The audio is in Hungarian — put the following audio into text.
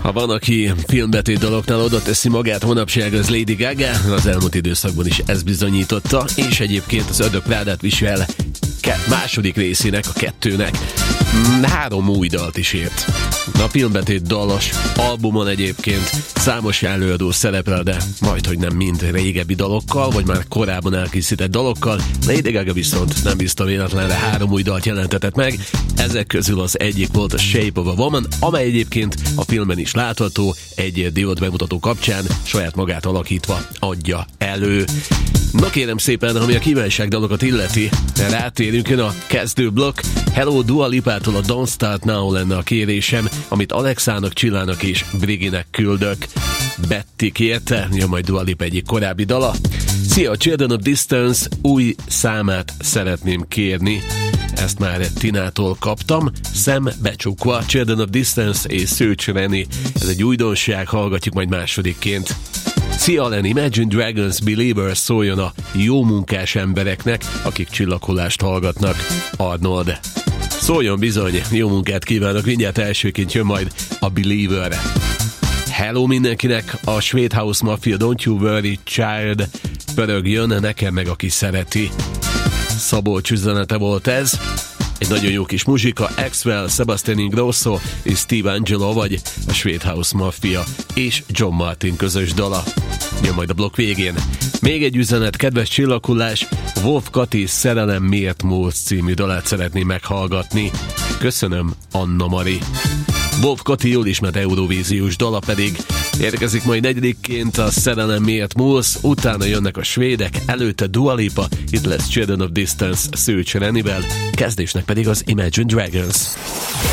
Ha van, aki filmbetét daloknál oda teszi magát manapság, az Lady Gaga, az elmúlt időszakban is ez bizonyította, és egyébként az Ördög Prádát visel második részének, a 2-nek 3 új dalt is ért. A filmbetét dalos albumon egyébként számos előadó szerepel, de majdhogy nem mind régebbi dalokkal, vagy már korábban elkészített dalokkal. Lady Gaga viszont nem bízta véletlenre 3 új dalt jelentetett meg. Ezek közül az egyik volt a Shape of a Woman, amely egyébként a filmben is látható, egy divat bemutató kapcsán saját magát alakítva adja elő. Na kérem szépen, ami a kívánságdalokat illeti, rátérünk, jön a kezdőblokk. Hello, Dua Lipától a Don't Start Now lenne a kérésem, amit Alexának, Csillának és Briginek küldök. Betty kérte, jön majd Dua Lipa egyik korábbi dala. Szia, Children of Distance új számát szeretném kérni. Ezt már Tinától kaptam. Szem becsukva, Children of Distance és Szőcs Reni. Ez egy újdonság, hallgatjuk majd másodikként. Szia, Len, Imagine Dragons Believers szóljon a jó munkás embereknek, akik csillaghullást hallgatnak. Arnold. Szóljon bizony, jó munkát kívánok, mindjárt elsőként jön majd a Believer. Hello mindenkinek, a Svéd House Mafia Don't You Worry Child pörögjön, nekem meg aki szereti. Szabolcs üzenete volt ez. Egy nagyon jó kis muzsika, Axwell, Sebastian Ingrosso és Steve Angelo, vagy a Svéd House Mafia és John Martin közös dala. Jön majd a blokk végén. Még egy üzenet, kedves csillaghullás, Wolf Kati Szerelem miért múlsz című dalát szeretném meghallgatni. Köszönöm, Anna Mari. Wolf Kati jól ismert eurovíziós dala pedig érkezik majd negyedikként a Szerelem miért múlsz, utána jönnek a svédek, előtte Dua Lipa, itt lesz Children of Distance Szőcs Renivel, kezdésnek pedig az Imagine Dragons.